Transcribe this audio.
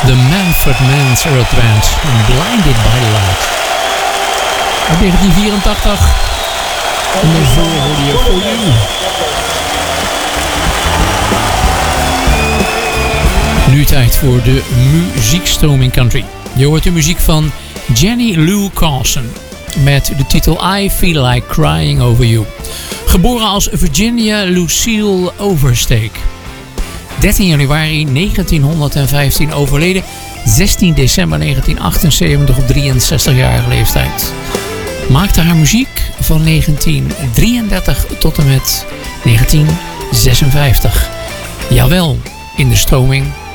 The Manfred Mann's Earth Band, Blinded by the Light. Uit 1984. En daarvoor hoorde je For You. Nu tijd voor de muziekstroming country. Je hoort de muziek van Jenny Lou Carlson met de titel I Feel Like Crying Over You. Geboren als Virginia Lucille Overstake. 13 januari 1915 overleden. 16 december 1978 op 63-jarige leeftijd. Maakte haar muziek van 1933 tot en met 1956. Jawel, in de stroming